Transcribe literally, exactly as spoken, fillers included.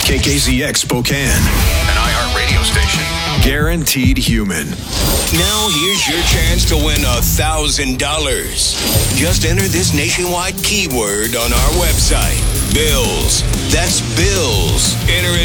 K K Z X Spokane, an iHeartRadio station. Guaranteed human. Now here's your chance to win a thousand dollars. Just enter this nationwide keyword on our website. Bills. That's bills. Enter it